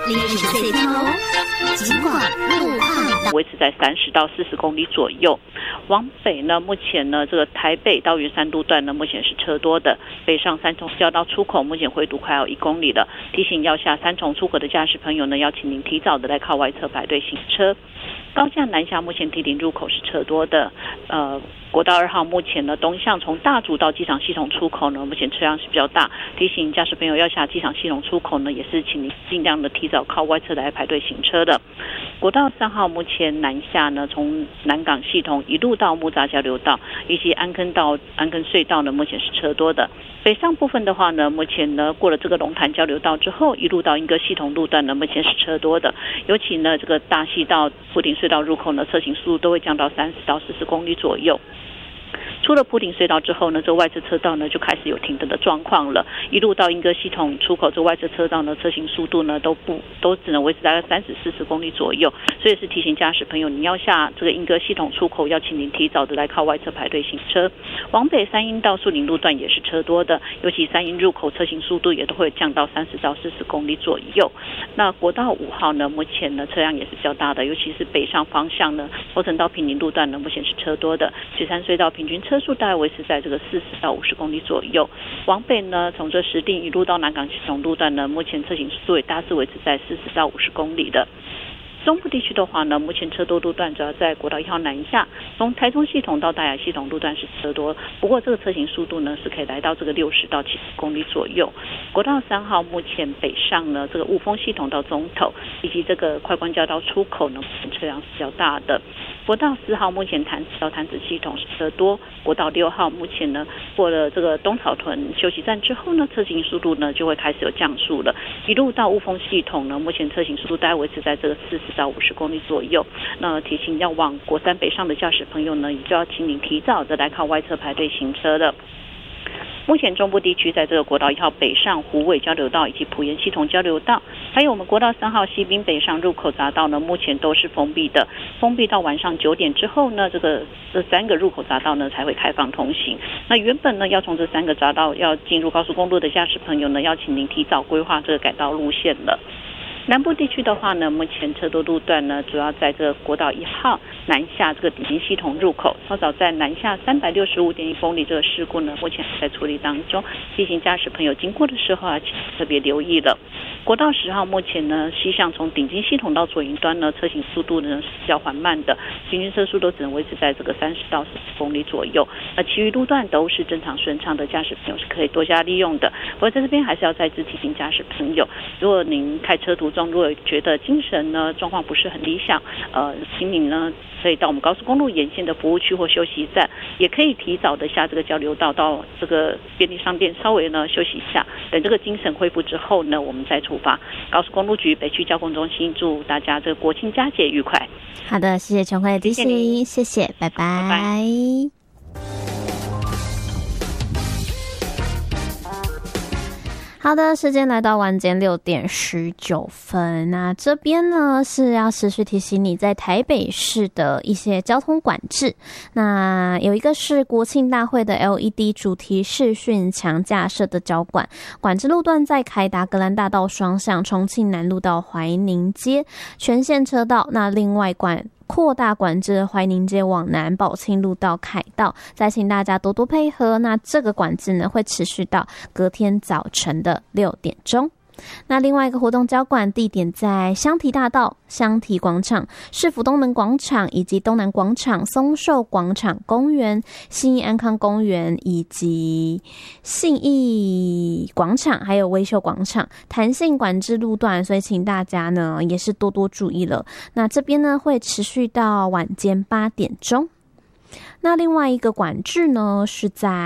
0岁高，尽管路况维持在30到40公里左右。往北呢，目前呢这个台北到云山路段呢，目前是车多的。北上三重交道出口，目前回堵快要1公里了。提醒要下三重出口的驾驶朋友呢，要请您提早的来靠外侧排队行车。高架南下目前堤顶入口是车多的，国道2号目前呢东向从大竹到机场系统出口呢，目前车辆是比较大，提醒驾驶朋友要下机场系统出口呢，也是请您尽量的提早靠外侧来排队行车的。国道3号目前南下呢，从南港系统一路到木栅交流道以及安坑隧道呢，目前是车多的。北上部分的话呢，目前呢过了这个龙潭交流道之后，一路到莺歌系统路段呢，目前是车多的。尤其呢这个大溪到埔顶隧道入口呢，车行速度都会降到30到40公里左右。出了埔顶隧道之后呢，这外侧车道呢就开始有停顿的状况了。一路到莺歌系统出口，这外侧车道呢车行速度呢都只能维持大概30、40公里左右。所以是提醒驾驶朋友，你要下这个莺歌系统出口，要请您提早的来靠外侧排队行车。往北三鶯到树林路段也是车多的，尤其三鶯入口车行速度也都会降到30到40公里左右。那国道5号呢，目前呢车辆也是比较大的，尤其是北上方向呢，头城到平宁路段呢，目前是车多的。雪山隧道平均车速大概维持在这个40到50公里左右。往北呢，从这石碇一路到南港系统路段呢，目前车行速度也大致维持在40到50公里的。中部地区的话呢，目前车多路段主要在国道1号南下，从台中系统到大雅系统路段是车多，不过这个车行速度呢是可以来到这个60到70公里左右。国道3号目前北上呢，这个雾峰系统到中头以及这个快关交道出口呢，车辆是比较大的。国道4号目前潭子到潭子系统是车多，国道6号目前呢过了这个东草屯休息站之后呢，车行速度呢就会开始有降速了。一路到雾峰系统呢，目前车行速度大概维持在这个40到50公里左右。那提醒要往国3北上的驾驶朋友呢，也就要请您提早的来靠外侧排队行车了。目前中部地区在这个国道1号北上虎尾交流道以及埔盐系统交流道，还有我们国道3号西滨北上入口匝道呢，目前都是封闭的。封闭到晚上9点之后呢，这3个入口匝道呢才会开放通行。那原本呢要从这3个匝道要进入高速公路的驾驶朋友呢，要请您提早规划这个改道路线了。南部地区的话呢，目前车多路段呢，主要在这个国道1号南下这个鼎新系统入口，稍早在南下365.1公里这个事故呢，目前还在处理当中，提醒驾驶朋友经过的时候啊，请特别留意了。国道10号目前呢，西向从鼎新系统到左营端呢，车行速度呢是比较缓慢的，平均车速都只能维持在这个30到40公里左右。那其余路段都是正常顺畅的，驾驶朋友是可以多加利用的。不过在这边还是要再次提醒驾驶朋友，如果您开车途中如果觉得精神呢状况不是很理想，请您呢可以到我们高速公路沿线的服务区或休息站，也可以提早的下这个交流道到这个便利商店稍微呢休息一下，等这个精神恢复之后呢，我们再出发。高速公路局北区交通中心祝大家这个国庆佳节愉快。 好的，谢谢陈慧的提醒，谢谢，拜拜。 拜拜。 好的，时间来到晚间6点19分。那这边呢是要持续提醒你在台北市的一些交通管制。那有一个是国庆大会的 LED 主题视讯墙架设的交管制路段在凯达格兰大道双向，重庆南路到怀宁街全线车道。那另外扩大管制怀宁街往南宝庆路到凯道，再请大家多多配合。那这个管制呢会持续到隔天早晨的6点钟。那另外一个活动交管地点在香堤大道、香堤广场、市府东门广场以及东南广场、松寿广场公园、信义安康公园以及信义广场还有威秀广场弹性管制路段，所以请大家呢也是多多注意了。那这边呢会持续到晚间8点钟。那另外一个管制呢是在